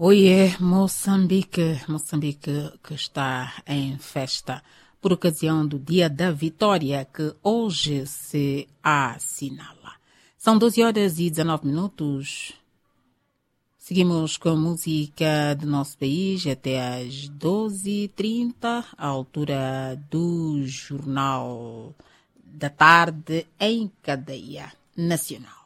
Oiê, Moçambique que está em festa por ocasião do Dia da Vitória que hoje se assinala. São 12 horas e 19 minutos. Seguimos com a música do nosso país até às 12h30, à altura do Jornal da Tarde em cadeia nacional.